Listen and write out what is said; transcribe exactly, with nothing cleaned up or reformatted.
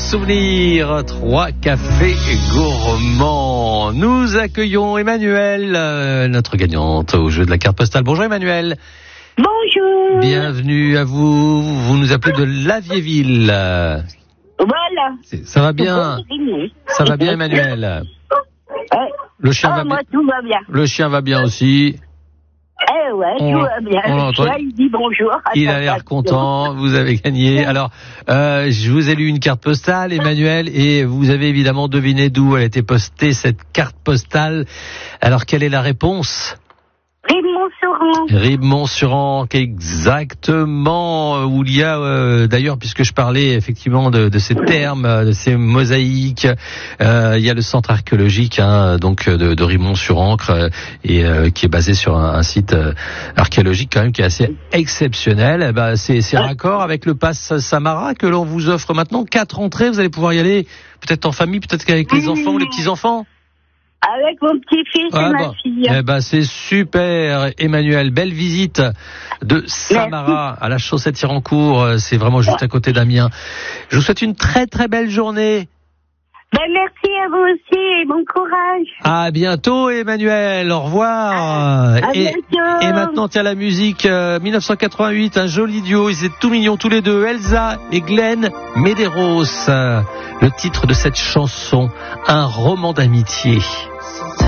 souvenir, trois cafés gourmands. Nous accueillons Emmanuel, euh, notre gagnante au jeu de la carte postale. Bonjour Emmanuel. Bonjour. Bienvenue à vous. Vous nous appelez de Lavierville. Voilà. C'est, ça va bien. Ça va bien Emmanuel. Le chien oh, va moi, bien. tout va bien. Le chien va bien aussi. Eh ouais, On- tout va bien. on Le l'entend. chien, il dit bonjour. à Il sa a l'air passion. content, vous avez gagné. Alors, euh, je vous ai lu une carte postale, Emmanuel, et vous avez évidemment deviné d'où elle a été postée, cette carte postale. Alors, quelle est la réponse ? Rive-Montsoran. Rive-Montsoran, exactement, où il y a, euh, d'ailleurs, puisque je parlais effectivement de, de ces termes, de ces mosaïques, euh, il y a le centre archéologique, hein, donc de, de Rive-Mont-sur-Ancre, euh, et euh, qui est basé sur un, un site euh, archéologique quand même qui est assez exceptionnel. Eh ben, c'est, c'est raccord avec le pass Samara que l'on vous offre maintenant. Quatre entrées, vous allez pouvoir y aller, peut-être en famille, peut-être qu'avec les enfants ou les petits-enfants. Avec mon petit-fils Ah et ma bah, fille. eh ben c'est super, Emmanuel. Belle visite de Samara à la Chaussette-Irancourt. C'est vraiment juste à côté d'Amiens. Je vous souhaite une très très belle journée. Ben, merci à vous aussi et bon courage. À bientôt, Emmanuel. Au revoir. À et, bientôt. et maintenant, tiens, la musique. Euh, dix-neuf cent quatre-vingt-huit, un joli duo. Ils étaient tout mignons tous les deux. Elsa et Glenn Medeiros. Euh, le titre de cette chanson, Un roman d'amitié.